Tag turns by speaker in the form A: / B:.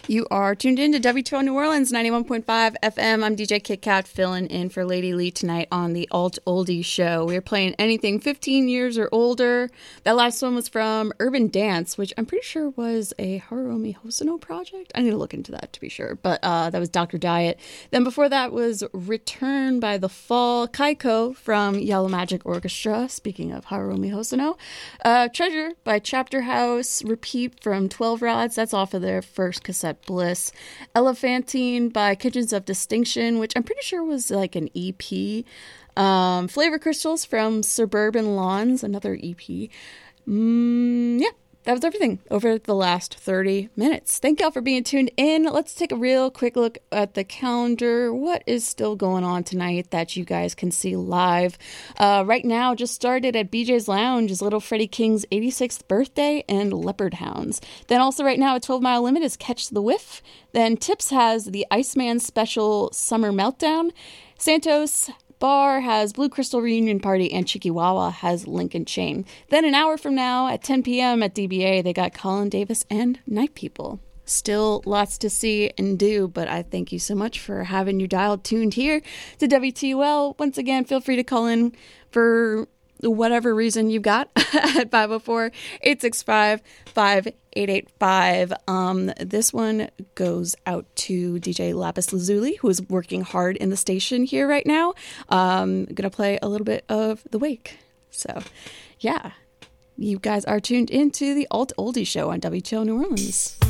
A: You are tuned in to WTO New Orleans, 91.5 FM. I'm DJ Kit Kat filling in for Lady Lee tonight on the Alt Oldie Show. We're playing anything 15 years or older. That last one was from Urban Dance, which I'm pretty sure was a Haruomi Hosono project. I need to look into that to be sure. But that was Dr. Diet. Then before that was Return by the Fall, Kaiko from Yellow Magic Orchestra, speaking of Haruomi Hosono. Treasure by Chapter House, Repeat from 12 Rods. That's off of their first cassette Bliss. Elephantine by Kitchens of Distinction, which I'm pretty sure was like an EP. Flavor Crystals from Suburban Lawns, another EP. Yeah, that was everything over the last 30 minutes. Thank y'all for being tuned in. Let's take a real quick look at the calendar. What is still going on tonight that you guys can see live? Right now, just started at BJ's Lounge is Little Freddie King's 86th birthday and Leopard Hounds. Then also right now at 12 Mile Limit is Catch the Whiff. Then Tips has the Iceman Special Summer Meltdown. Santos Bar has Blue Crystal Reunion Party, and Chikiwawa has Lincoln Chain. Then an hour from now at 10 p.m. at DBA, they got Colin Davis and Night People. Still lots to see and do, but I thank you so much for having your dial tuned here to WTUL. Once again, feel free to call in for whatever reason you've got at 504-865-5885. This one goes out to DJ Lapis Lazuli, who is working hard in the station here right now. I'm going to play a little bit of The Wake. So, yeah, you guys are tuned into the Alt Oldie Show on WTO New Orleans.